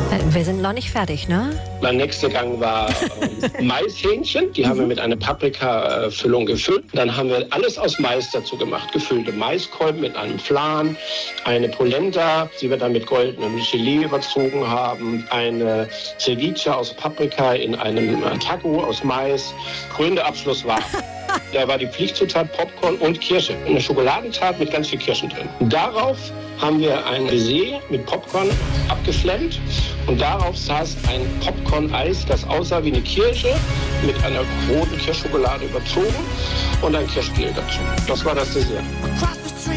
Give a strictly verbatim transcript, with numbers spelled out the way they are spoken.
Wir sind noch nicht fertig, ne? Mein nächster Gang war äh, Maishähnchen. Die haben wir mit einer Paprika-Füllung gefüllt. Dann haben wir alles aus Mais dazu gemacht. Gefüllte Maiskolben mit einem Flan, eine Polenta, die wir dann mit goldenem Gelee überzogen haben, eine Ceviche aus Paprika in einem äh, Taco aus Mais. Krönender Abschluss war... Da war die Pflichtzutat Popcorn und Kirsche. Eine Schokoladentat mit ganz viel Kirschen drin. Darauf haben wir ein Baiser mit Popcorn abgeflammt und darauf saß ein Popcorn-Eis, das aussah wie eine Kirsche mit einer roten Kirschschokolade überzogen und ein Kirschgel dazu. Das war das Dessert.